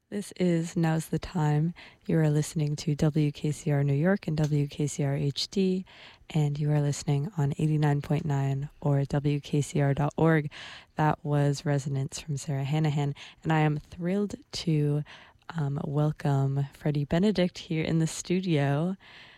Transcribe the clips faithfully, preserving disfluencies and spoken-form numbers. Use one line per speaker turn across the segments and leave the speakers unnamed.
This is Now's the Time. You are listening to W K C R New York and W K C R H D, and you are listening on eighty-nine point nine or W K C R dot org. That was Resonance from Sarah Hanahan, and I am thrilled to um, welcome Freddie Benedict here in the studio.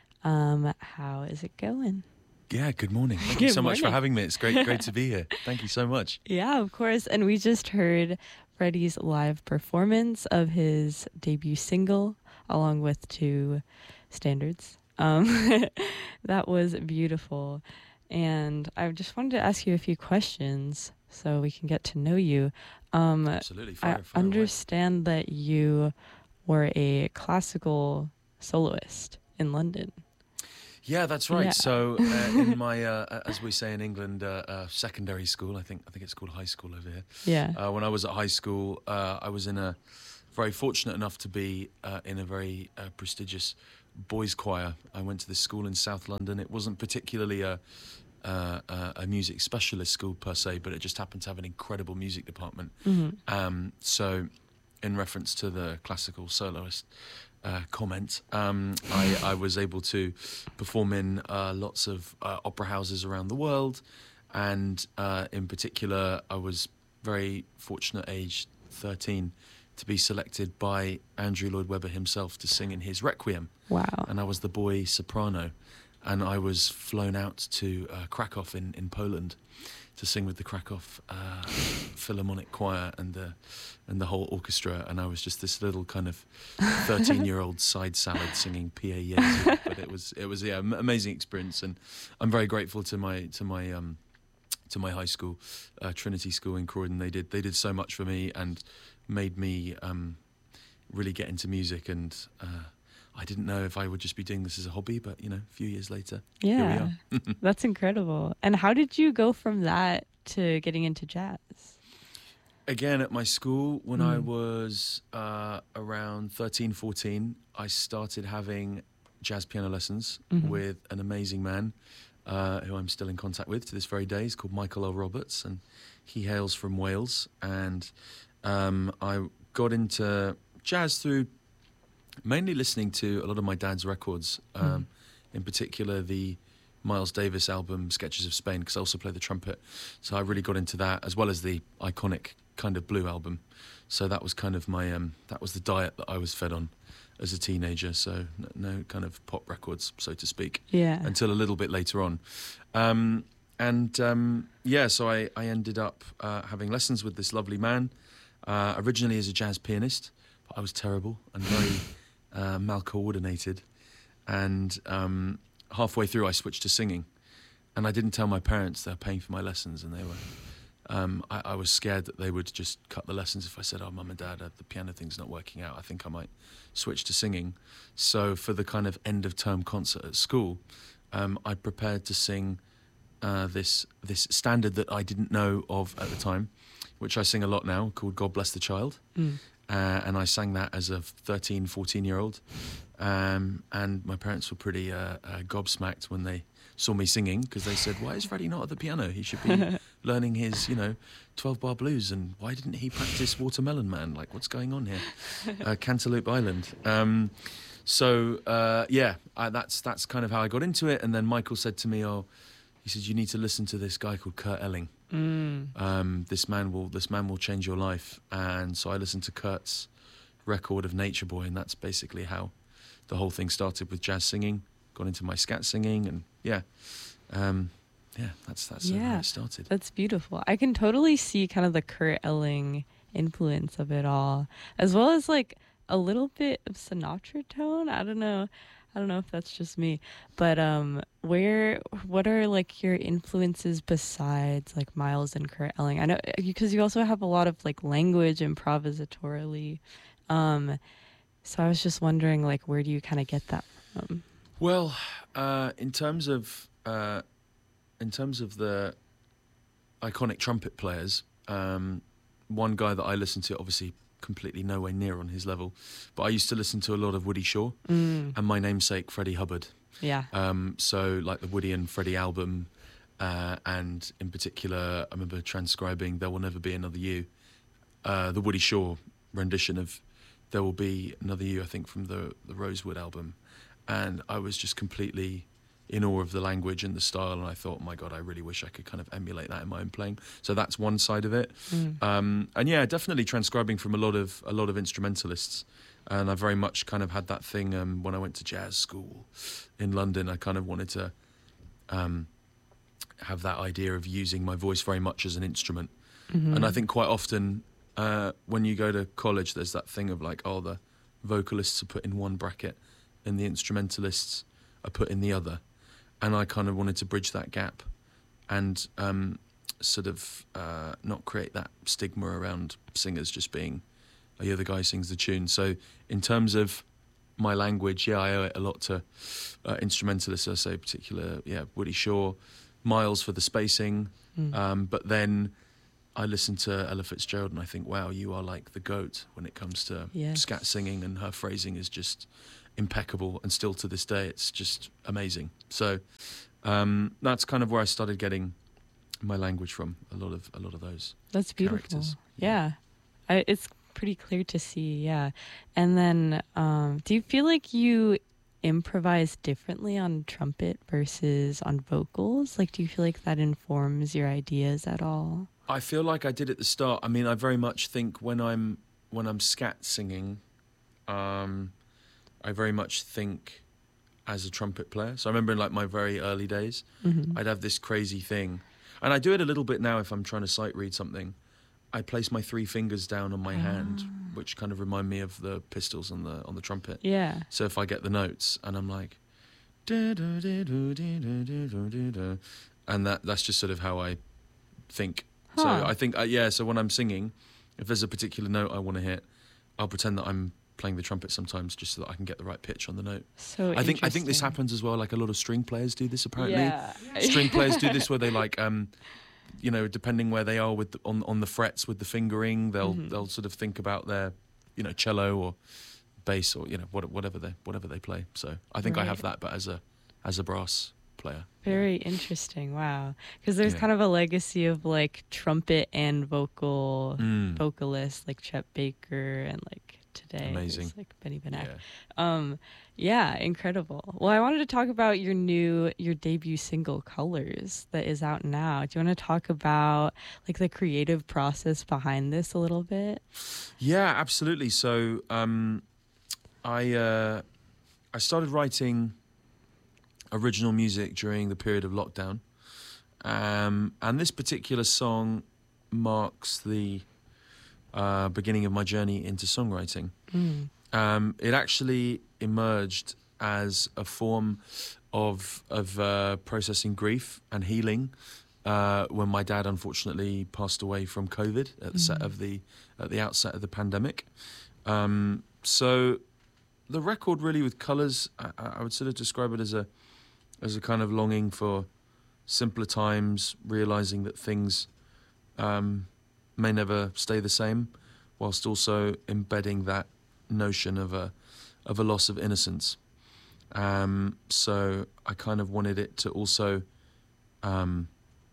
Um, how is it going?
Yeah, good morning. Thank
Good
you so
morning.
much for having me. It's great great to be here. Thank you so much.
Yeah, of course. And we just heard Freddie's live performance of his debut single, along with two standards. Um, that was beautiful. And I just wanted to ask you a few questions so we can get to know you. Um,
Absolutely. Fire,
I
fire
understand away. That you were a classical soloist in London.
Yeah, that's right.
Yeah.
So uh, in my, uh, as we say in England, uh, uh, secondary school, I think I think it's called high school over here.
Yeah.
Uh, when I was at high school, uh, I was in a very fortunate enough to be uh, in a very uh, prestigious boys' choir. I went to this school in South London. It wasn't particularly a uh, a music specialist school per se, but it just happened to have an incredible music department.
Mm-hmm.
Um, so, in reference to the classical soloist. Uh, comment. Um, I, I was able to perform in uh, lots of uh, opera houses around the world, and uh, in particular, I was very fortunate, aged thirteen, to be selected by Andrew Lloyd Webber himself to sing in his Requiem.
Wow.
And I was the boy soprano, and I was flown out to uh, Krakow in, in Poland to sing with the Krakow uh, Philharmonic Choir and the and the whole orchestra, and I was just this little kind of thirteen-year-old side salad singing Pie Jesu. But it was it was yeah, amazing experience, and I'm very grateful to my to my um to my high school, uh, Trinity School in Croydon. They did they did so much for me and made me um, really get into music, and uh, I didn't know if I would just be doing this as a hobby, but, you know, a few years later,
yeah,
here we are.
That's incredible. And how did you go from that to getting into jazz?
Again, at my school, when
Mm.
I was uh, around thirteen, fourteen, I started having jazz piano lessons
Mhm.
with an amazing man uh, who I'm still in contact with to this very day. He's called Michael L. Roberts, and he hails from Wales. And um, I got into jazz through mainly listening to a lot of my dad's records, um,
Mm.
in particular the Miles Davis album Sketches of Spain, because I also play the trumpet. So I really got into that, as well as the iconic Kind of Blue album. So that was kind of my, um, that was the diet that I was fed on as a teenager. So no, no kind of pop records, so to speak,
Yeah.
until a little bit later on. Um, and um, yeah, so I, I ended up uh, having lessons with this lovely man, uh, originally as a jazz pianist, but I was terrible and very uh, mal-coordinated. And um, halfway through, I switched to singing. And I didn't tell my parents they were paying for my lessons, and they were... Um, I, I was scared that they would just cut the lessons if I said, oh, Mum and Dad, uh, the piano thing's not working out. I think I might switch to singing. So for the kind of end-of-term concert at school, um, I prepared to sing uh, this this standard that I didn't know of at the time, which I sing a lot now, called God Bless the Child.
Mm.
Uh, and I sang that as a thirteen, fourteen-year-old. Um, and my parents were pretty uh, uh, gobsmacked when they saw me singing, because they said, why is Freddie not at the piano? He should be learning his, you know, twelve-bar blues, and why didn't he practice Watermelon Man? Like, what's going on here? Uh, Cantaloupe Island. Um, so, uh, yeah, I, that's that's kind of how I got into it. And then Michael said to me, oh, he said, you need to listen to this guy called Kurt Elling.
Mm.
Um, this man will this man will change your life. And so I listened to Kurt's record of Nature Boy, and that's basically how the whole thing started with jazz singing. Got into my scat singing, and yeah, um, yeah, that's that's
Yeah.
how it started.
That's beautiful. I can totally see kind of the Kurt Elling influence of it all, as well as like a little bit of Sinatra tone. I don't know. I don't know if that's just me, but um, where, what are like your influences besides like Miles and Kurt Elling? I know because you also have a lot of like language improvisatorily. Um, so I was just wondering, like, where do you kind of get that from?
Well, uh, in terms of uh, in terms of the iconic trumpet players, um, one guy that I listen to, obviously completely nowhere near on his level, but I used to listen to a lot of Woody Shaw
Mm.
and my namesake Freddie Hubbard.
Yeah.
Um, so like the Woody and Freddie album, uh, and in particular, I remember transcribing "There Will Never Be Another You," uh, the Woody Shaw rendition of There Will Be Another You, I think, from the the Rosewood album, and I was just completely in awe of the language and the style, and I thought, my God, I really wish I could kind of emulate that in my own playing. So that's one side of it.
Mm.
Um, and yeah, definitely transcribing from a lot of a lot of instrumentalists. And I very much kind of had that thing um, when I went to jazz school in London. I kind of wanted to um, have that idea of using my voice very much as an instrument.
Mm-hmm.
And I think quite often uh, when you go to college, there's that thing of like, oh, the vocalists are put in one bracket and the instrumentalists are put in the other. And I kind of wanted to bridge that gap and um, sort of uh, not create that stigma around singers just being, oh, you're the guy who sings the tune. So in terms of my language, yeah, I owe it a lot to uh, instrumentalists. I say particular, yeah, Woody Shaw, Miles for the spacing.
Mm.
Um, but then I listen to Ella Fitzgerald and I think, wow, you are like the GOAT when it comes to
Yes.
scat singing, and her phrasing is just impeccable, and still to this day it's just amazing. So um, that's kind of where I started getting my language from, a lot of a lot of those
That's beautiful.
characters.
Yeah. I, it's pretty clear to see, yeah. And then um, do you feel like you improvise differently on trumpet versus on vocals? Like, do you feel like that informs your ideas at all?
I feel like I did at the start. I mean, I very much think when I'm when I'm scat singing, um, I very much think as a trumpet player. So I remember in like my very early days,
Mm-hmm.
I'd have this crazy thing, and I do it a little bit now if I'm trying to sight read something. I place my three fingers down on my hand, which kind of remind me of the pistils on the on the trumpet.
Yeah.
So if I get the notes and I'm like, "Da, da, da, da, da, da, da, da, da," and that that's just sort of how I think. So
Huh.
I think, uh, yeah, so when I'm singing, if there's a particular note I want to hit, I'll pretend that I'm playing the trumpet sometimes just so that I can get the right pitch on the note.
So
I think I think this
interesting.
happens as well. Like a lot of string players do this apparently.
Yeah.
String players do this where they like, um, you know, depending where they are with the, on on the frets with the fingering, they'll
Mhm.
they'll sort of think about their, you know, cello or bass or you know what, whatever they whatever they play. So I think I have
Right.
that, but as a as a brass player.
Very interesting. Wow. Because there's
Yeah.
kind of a legacy of like trumpet and vocal
Mm.
vocalists like Chet Baker and like today
Amazing.
there's, like Benny Benack.
Yeah.
Um, yeah, incredible. Well, I wanted to talk about your new your debut single Colors that is out now. Do you want to talk about like the creative process behind this a little bit?
Yeah, absolutely. So um, I uh, I started writing original music during the period of lockdown, um, and this particular song marks the uh, beginning of my journey into songwriting.
Mm.
Um, it actually emerged as a form of of uh, processing grief and healing uh, when my dad unfortunately passed away from COVID at the set
Mm.
of the at the outset of the pandemic. Um, so the record really with Colours, I, I would sort of describe it as a as a kind of longing for simpler times, realizing that things um, may never stay the same, whilst also embedding that notion of a of a loss of innocence. Um, so I kind of wanted it to also um,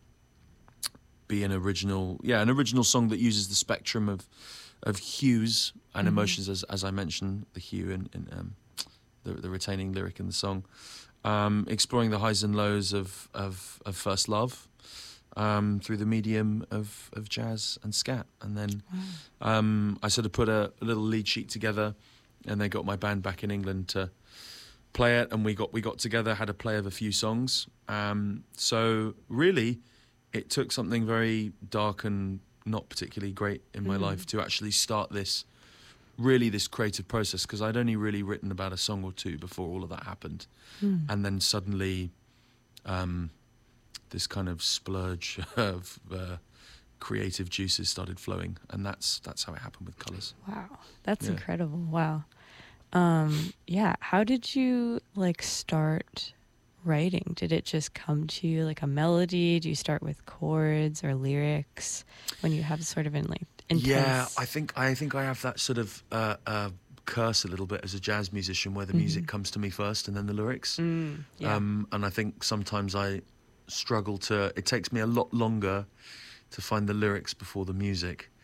be an original, yeah, an original song that uses the spectrum of of hues and
Mhm.
emotions, as as I mentioned, the hue and, and um, the, the retaining lyric in the song, um, exploring the highs and lows of of, of first love um, through the medium of of jazz and scat, and then.
Wow.
Um, I sort of put a, a little lead sheet together, and they got my band back in England to play it, and we got we got together, had a play of a few songs. Um, so really, it took something very dark and not particularly great in my
Mm.
life to actually start this, really this creative process, because I'd only really written about a song or two before all of that happened,
Mm.
and then suddenly, um, this kind of splurge of uh, creative juices started flowing, and that's that's how it happened with Colours.
Wow, that's
Yeah.
incredible. Wow. Um, yeah, how did you like start writing? Did it just come to you like a melody? Do you start with chords or lyrics when you have sort of in like intense?
Yeah, I think I think I have that sort of uh, uh, curse a little bit as a jazz musician, where the music
Mhm.
comes to me first and then the lyrics.
Mm, yeah.
Um, and I think sometimes I struggle to. It takes me a lot longer to find the lyrics before the music.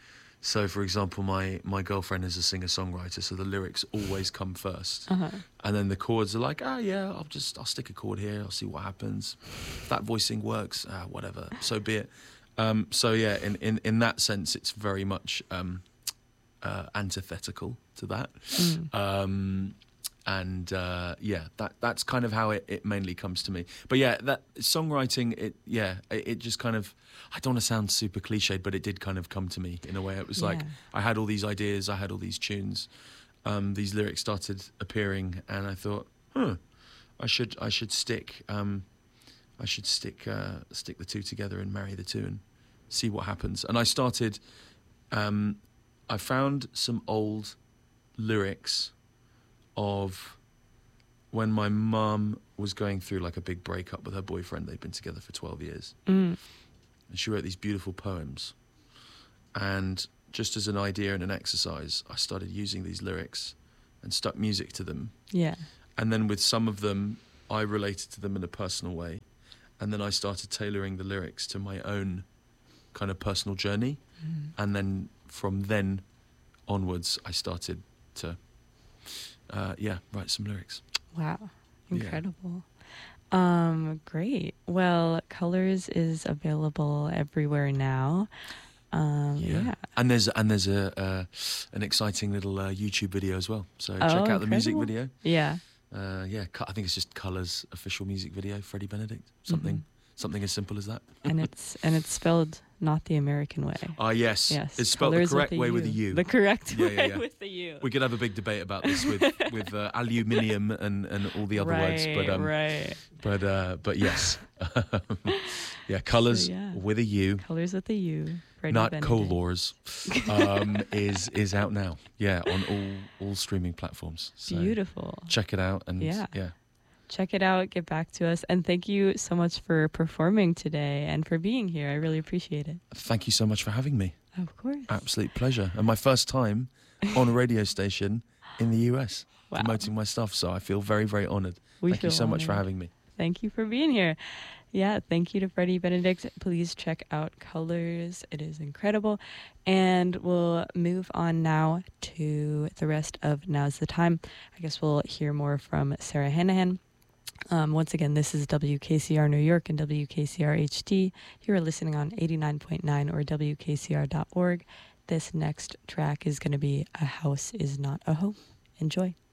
So, for example, my, my girlfriend is a singer-songwriter, so the lyrics always come first.
Uh-huh.
And then the chords are like, ah, oh, yeah, I'll just, I'll stick a chord here, I'll see what happens. If that voicing works, ah, whatever, so be it. Um, so, yeah, in, in, in that sense, it's very much um, uh, antithetical to that.
Mm.
Um, and, uh, yeah, that that's kind of how it, it mainly comes to me. But, yeah, that songwriting, it yeah, it, it just kind of, I don't want to sound super cliched, but it did kind of come to me in a way. It was
Yeah.
like I had all these ideas, I had all these tunes, um, these lyrics started appearing, and I thought, huh, I should I should stick um, I should stick uh, stick the two together and marry the two and see what happens. And I started. Um, I found some old lyrics of when my mum was going through like a big breakup with her boyfriend. They'd been together for twelve years.
Mm.
And she wrote these beautiful poems. And just as an idea and an exercise, I started using these lyrics and stuck music to them.
Yeah.
And then with some of them, I related to them in a personal way. And then I started tailoring the lyrics to my own kind of personal journey.
Mm.
And then from then onwards, I started to, uh, yeah, write some lyrics.
Wow.
Yeah.
Incredible. Um, great. Well, Colors is available everywhere now. Um, yeah.
And there's and there's a uh, an exciting little uh, YouTube video as well. So
Oh,
check out the music
incredible.
video.
Yeah.
Uh, yeah, cu- I think it's just Colours official music video. Freddie Benedict. Something
Mhm.
something as simple as that.
And it's and it's spelled not the American way.
Ah, yes.
Yes.
It's spelled the
Colors
correct
with a
way
U.
with a U.
The correct
Yeah,
way
yeah, yeah.
with the U.
We could have a big debate about this with with uh, aluminium and, and all the other
right,
words, but um,
right.
but uh, but yes, yeah, Colours
So, yeah.
with a U,
Colors with a U. Freddie
not
Benedict.
Colors, um, is is out now. Yeah, on all all streaming platforms. So
Beautiful.
check it out and
Yeah.
yeah.
Check it out. Get back to us. And thank you so much for performing today and for being here. I really appreciate it.
Thank you so much for having me.
Of course.
Absolute pleasure, and my first time on a radio station in the U S
Wow.
promoting my stuff. So I feel very very honoured.
We
Thank you
feel
so much for
honored.
having me.
Thank you for being here. Yeah, thank you to Freddie Benedict. Please check out Colors. It is incredible. And we'll move on now to the rest of Now's the Time. I guess we'll hear more from Sarah Hanahan. Um, once again, this is W K C R New York and W K C R H D. You are listening on eighty-nine point nine or W K C R dot org. This next track is going to be A House Is Not a Home. Enjoy.